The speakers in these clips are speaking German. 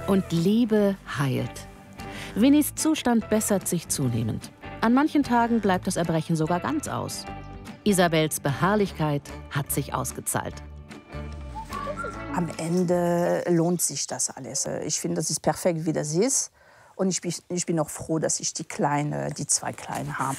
Und Liebe heilt. Winnies Zustand bessert sich zunehmend. An manchen Tagen bleibt das Erbrechen sogar ganz aus. Isabels Beharrlichkeit hat sich ausgezahlt. Am Ende lohnt sich das alles. Ich finde, das ist perfekt, wie das ist. Und ich bin auch froh, dass ich die zwei Kleinen habe.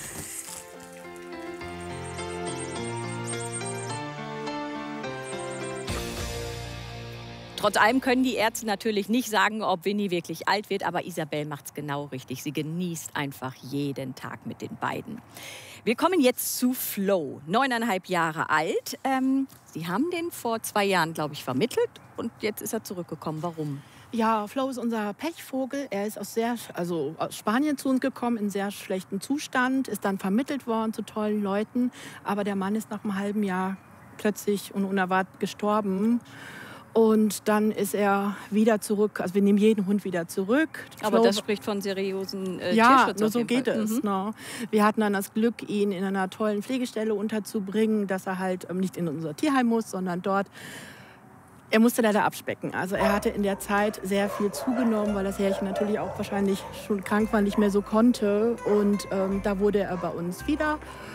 Trotz allem können die Ärzte natürlich nicht sagen, ob Winnie wirklich alt wird, aber Isabel macht es genau richtig. Sie genießt einfach jeden Tag mit den beiden. Wir kommen jetzt zu Flo, 9,5 Jahre alt. Sie haben den vor 2 Jahren, glaube ich, vermittelt und jetzt ist er zurückgekommen. Warum? Ja, Flo ist unser Pechvogel. Er ist aus Spanien zu uns gekommen in sehr schlechtem Zustand, ist dann vermittelt worden zu tollen Leuten. Aber der Mann ist nach einem halben Jahr plötzlich und unerwartet gestorben. Und dann ist er wieder zurück. Also wir nehmen jeden Hund wieder zurück. Aber das spricht von seriösen Tierschutz. Ja, nur so geht es. Ne? Wir hatten dann das Glück, ihn in einer tollen Pflegestelle unterzubringen, dass er halt nicht in unser Tierheim muss, sondern dort. Er musste leider abspecken. Also er hatte in der Zeit sehr viel zugenommen, weil das Härchen natürlich auch wahrscheinlich schon krank war, nicht mehr so konnte. Und da wurde er bei uns wieder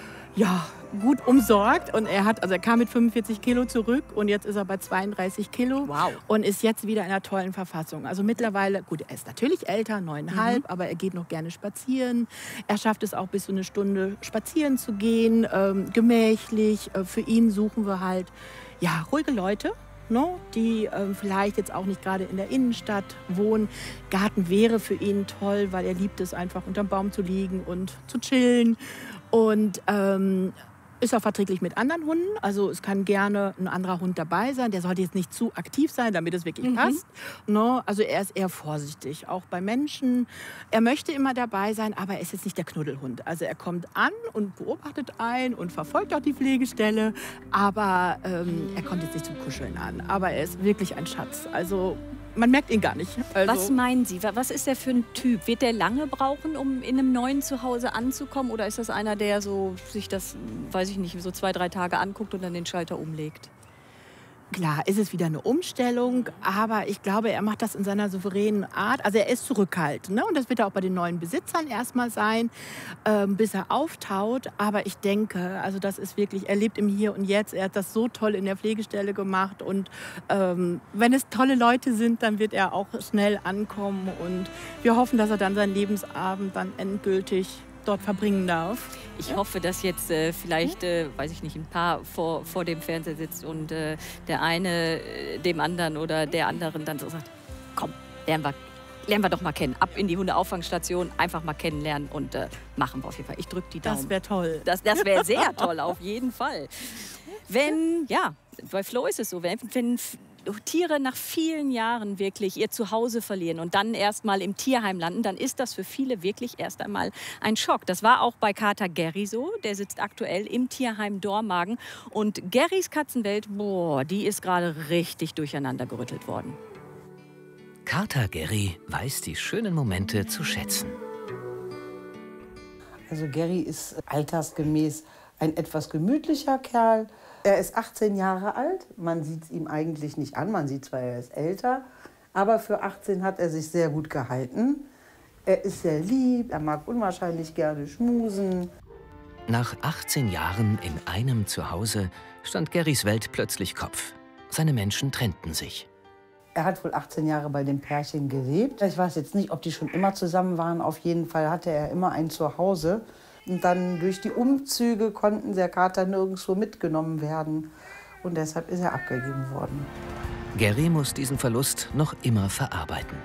gut umsorgt. Und er kam mit 45 Kilo zurück und jetzt ist er bei 32 Kilo. Wow. Und ist jetzt wieder in einer tollen Verfassung. Also mittlerweile, gut, er ist natürlich älter, 9,5, aber er geht noch gerne spazieren. Er schafft es auch bis zu 1 Stunde spazieren zu gehen, gemächlich. Für ihn suchen wir halt ruhige Leute, die vielleicht jetzt auch nicht gerade in der Innenstadt wohnen. Garten wäre für ihn toll, weil er liebt es einfach unterm Baum zu liegen und zu chillen. Und ist auch verträglich mit anderen Hunden. Also es kann gerne ein anderer Hund dabei sein. Der sollte jetzt nicht zu aktiv sein, damit es wirklich passt. Also er ist eher vorsichtig, auch bei Menschen. Er möchte immer dabei sein, aber er ist jetzt nicht der Knuddelhund. Also er kommt an und beobachtet einen und verfolgt auch die Pflegestelle. Aber er kommt jetzt nicht zum Kuscheln an. Aber er ist wirklich ein Schatz. Also man merkt ihn gar nicht. Also was meinen Sie? Was ist der für ein Typ? Wird der lange brauchen, um in einem neuen Zuhause anzukommen? Oder ist das einer, der so sich das, weiß ich nicht, so 2, 3 Tage anguckt und dann den Schalter umlegt? Klar, ist es wieder eine Umstellung, aber ich glaube, er macht das in seiner souveränen Art. Also er ist zurückhaltend, ne? Und das wird er auch bei den neuen Besitzern erstmal sein, bis er auftaut. Aber ich denke, also das ist wirklich, er lebt im Hier und Jetzt. Er hat das so toll in der Pflegestelle gemacht. Und wenn es tolle Leute sind, dann wird er auch schnell ankommen. Und wir hoffen, dass er dann seinen Lebensabend dann endgültig dort verbringen darf. Ich hoffe, dass jetzt vielleicht, weiß ich nicht, ein Paar vor dem Fernseher sitzt und der eine dem anderen oder der anderen dann so sagt, komm, lernen wir doch mal kennen. Ab in die Hundeauffangstation, einfach mal kennenlernen und machen wir auf jeden Fall. Ich drücke die Daumen. Das wäre toll. Das wäre sehr toll, auf jeden Fall. Bei Flo ist es so, wenn Tiere nach vielen Jahren wirklich ihr Zuhause verlieren und dann erst mal im Tierheim landen, dann ist das für viele wirklich erst einmal ein Schock. Das war auch bei Kater Gary so. Der sitzt aktuell im Tierheim Dormagen. Und Garys Katzenwelt, die ist gerade richtig durcheinander gerüttelt worden. Kater Gary weiß die schönen Momente zu schätzen. Also Gary ist altersgemäß ein etwas gemütlicher Kerl. Er ist 18 Jahre alt. Man sieht es ihm eigentlich nicht an. Man sieht zwar, er ist älter, aber für 18 hat er sich sehr gut gehalten. Er ist sehr lieb, er mag unwahrscheinlich gerne schmusen. Nach 18 Jahren in einem Zuhause stand Garys Welt plötzlich Kopf. Seine Menschen trennten sich. Er hat wohl 18 Jahre bei dem Pärchen gelebt. Ich weiß jetzt nicht, ob die schon immer zusammen waren. Auf jeden Fall hatte er immer ein Zuhause. Und dann durch die Umzüge konnten der Kater nirgendwo mitgenommen werden. Und deshalb ist er abgegeben worden. Gary muss diesen Verlust noch immer verarbeiten.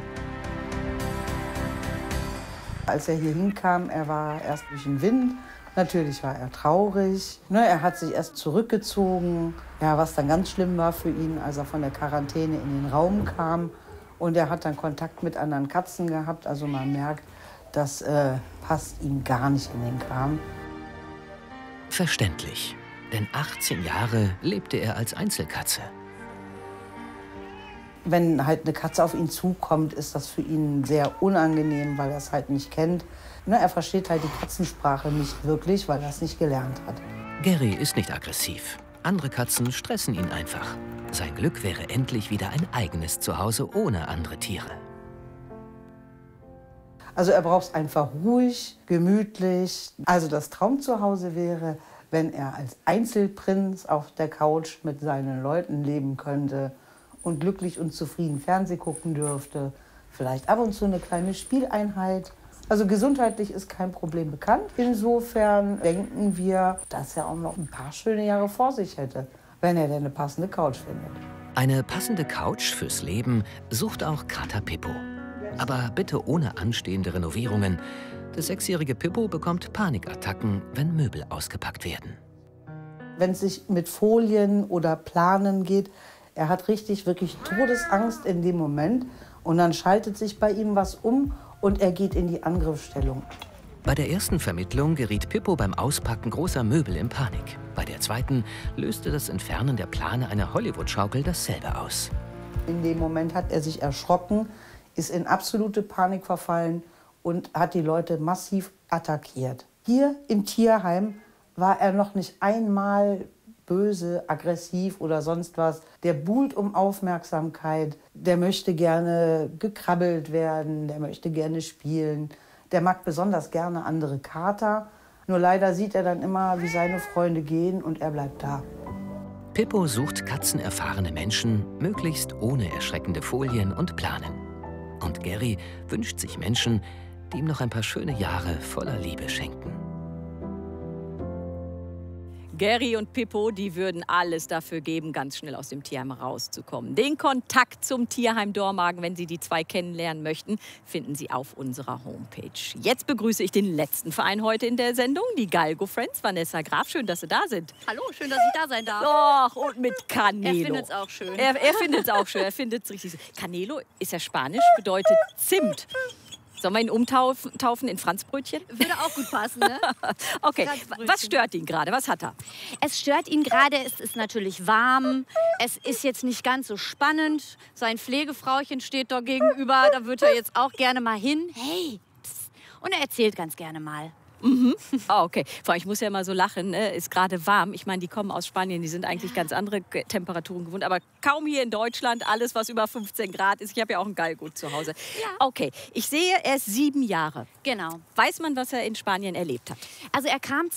Als er hier hinkam, er war erst durch den Wind. Natürlich war er traurig. Er hat sich erst zurückgezogen. Ja, was dann ganz schlimm war für ihn, als er von der Quarantäne in den Raum kam. Und er hat dann Kontakt mit anderen Katzen gehabt. Also man merkt, das passt ihm gar nicht in den Kram. Verständlich, denn 18 Jahre lebte er als Einzelkatze. Wenn halt eine Katze auf ihn zukommt, ist das für ihn sehr unangenehm, weil er es halt nicht kennt. Er versteht halt die Katzensprache nicht wirklich, weil er es nicht gelernt hat. Gary ist nicht aggressiv. Andere Katzen stressen ihn einfach. Sein Glück wäre endlich wieder ein eigenes Zuhause ohne andere Tiere. Also er braucht es einfach ruhig, gemütlich. Also das Traumzuhause wäre, wenn er als Einzelprinz auf der Couch mit seinen Leuten leben könnte und glücklich und zufrieden Fernsehen gucken dürfte. Vielleicht ab und zu eine kleine Spieleinheit. Also gesundheitlich ist kein Problem bekannt. Insofern denken wir, dass er auch noch ein paar schöne Jahre vor sich hätte, wenn er denn eine passende Couch findet. Eine passende Couch fürs Leben sucht auch Kater Pippo. Aber bitte ohne anstehende Renovierungen. Der 6-jährige Pippo bekommt Panikattacken, wenn Möbel ausgepackt werden. Wenn es sich mit Folien oder Planen geht, er hat wirklich Todesangst in dem Moment. Und dann schaltet sich bei ihm was um und er geht in die Angriffsstellung. Bei der ersten Vermittlung geriet Pippo beim Auspacken großer Möbel in Panik. Bei der zweiten löste das Entfernen der Plane einer Hollywood-Schaukel dasselbe aus. In dem Moment hat er sich erschrocken, ist in absolute Panik verfallen und hat die Leute massiv attackiert. Hier im Tierheim war er noch nicht einmal böse, aggressiv oder sonst was. Der buhlt um Aufmerksamkeit, der möchte gerne gekrabbelt werden, der möchte gerne spielen. Der mag besonders gerne andere Kater. Nur leider sieht er dann immer, wie seine Freunde gehen und er bleibt da. Pippo sucht katzenerfahrene Menschen, möglichst ohne erschreckende Folien und Planen. Und Gary wünscht sich Menschen, die ihm noch ein paar schöne Jahre voller Liebe schenken. Gary und Pippo, die würden alles dafür geben, ganz schnell aus dem Tierheim rauszukommen. Den Kontakt zum Tierheim Dormagen, wenn Sie die zwei kennenlernen möchten, finden Sie auf unserer Homepage. Jetzt begrüße ich den letzten Verein heute in der Sendung, die Galgo Friends. Vanessa Graf, schön, dass Sie da sind. Hallo, schön, dass ich da sein darf. Ach, und mit Canelo. Er findet es auch schön. Er findet es auch schön, er findet es richtig. Canelo ist ja Spanisch, bedeutet Zimt. Sollen wir ihn umtaufen in Franzbrötchen? Würde auch gut passen, ne? Okay, was stört ihn gerade? Was hat er? Es stört ihn gerade, es ist natürlich warm, es ist jetzt nicht ganz so spannend. Sein Pflegefrauchen steht da gegenüber, da wird er jetzt auch gerne mal hin. Hey, psst. Und er erzählt ganz gerne mal. Mhm. Oh, okay. Vor allem, ich muss ja mal so lachen, ne? Ist gerade warm. Ich meine, die kommen aus Spanien, die sind eigentlich ganz andere Temperaturen gewohnt. Aber kaum hier in Deutschland, alles, was über 15 Grad ist. Ich habe ja auch ein Galgo zu Hause. Ja. Okay, ich sehe, er ist 7 Jahre. Genau. Weiß man, was er in Spanien erlebt hat? Also er kam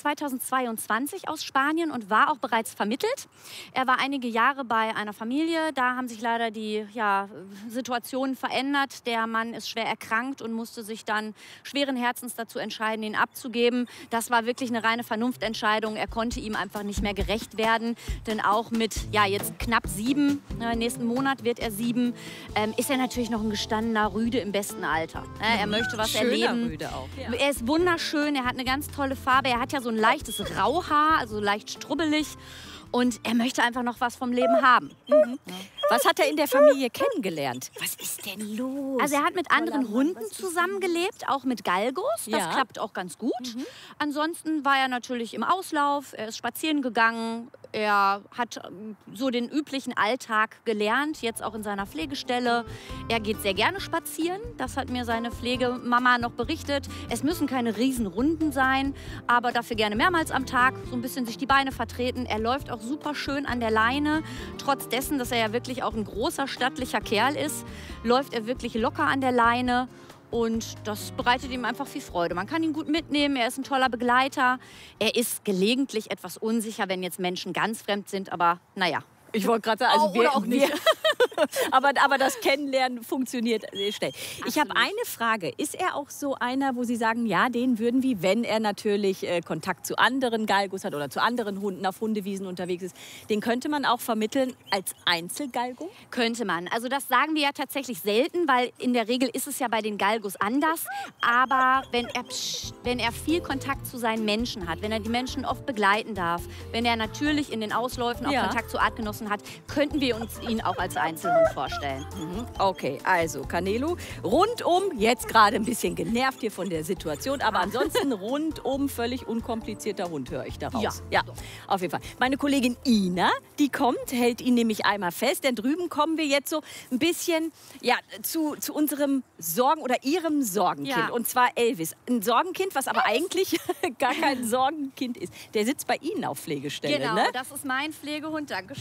2022 aus Spanien und war auch bereits vermittelt. Er war einige Jahre bei einer Familie. Da haben sich leider die Situationen verändert. Der Mann ist schwer erkrankt und musste sich dann schweren Herzens dazu entscheiden, ihn abzugeben. Das war wirklich eine reine Vernunftentscheidung. Er konnte ihm einfach nicht mehr gerecht werden. Denn auch mit jetzt knapp 7, nächsten Monat wird er 7, ist er natürlich noch ein gestandener Rüde im besten Alter. Er möchte was erleben. Rüde auch. Ja. Er ist wunderschön, er hat eine ganz tolle Farbe. Er hat ja so ein leichtes Rauhaar, also leicht strubbelig. Und er möchte einfach noch was vom Leben haben. Mhm. Was hat er in der Familie kennengelernt? Was ist denn los? Also er hat mit anderen Hunden zusammengelebt, auch mit Galgos. Das klappt auch ganz gut. Mhm. Ansonsten war er natürlich im Auslauf, er ist spazieren gegangen. Er hat so den üblichen Alltag gelernt, jetzt auch in seiner Pflegestelle. Er geht sehr gerne spazieren, das hat mir seine Pflegemama noch berichtet. Es müssen keine Riesenrunden sein, aber dafür gerne mehrmals am Tag, so ein bisschen sich die Beine vertreten. Er läuft auch super schön an der Leine. Trotz dessen, dass er ja wirklich auch ein großer, stattlicher Kerl ist, läuft er wirklich locker an der Leine. Und das bereitet ihm einfach viel Freude. Man kann ihn gut mitnehmen, er ist ein toller Begleiter. Er ist gelegentlich etwas unsicher, wenn jetzt Menschen ganz fremd sind, aber naja. Ich wollte gerade sagen, also oder auch nicht. aber das Kennenlernen funktioniert sehr schnell. Absolut. Ich habe eine Frage. Ist er auch so einer, wo Sie sagen, ja, den würden wir, wenn er natürlich Kontakt zu anderen Galgos hat oder zu anderen Hunden auf Hundewiesen unterwegs ist, den könnte man auch vermitteln als Einzelgalgo? Könnte man. Also das sagen wir ja tatsächlich selten, weil in der Regel ist es ja bei den Galgos anders. Aber wenn er viel Kontakt zu seinen Menschen hat, wenn er die Menschen oft begleiten darf, wenn er natürlich in den Ausläufen auch Kontakt zu Artgenossen hat, könnten wir uns ihn auch als Einzelhund vorstellen. Mhm. Okay, also Canelo, rundum, jetzt gerade ein bisschen genervt hier von der Situation, aber ansonsten rundum völlig unkomplizierter Hund, höre ich daraus. Ja, auf jeden Fall. Meine Kollegin Ina, die kommt, hält ihn nämlich einmal fest, denn drüben kommen wir jetzt so ein bisschen zu unserem Ihrem Sorgenkind, und zwar Elvis. Ein Sorgenkind, was aber eigentlich gar kein Sorgenkind ist. Der sitzt bei Ihnen auf Pflegestelle, genau, ne? Das ist mein Pflegehund, Dankeschön.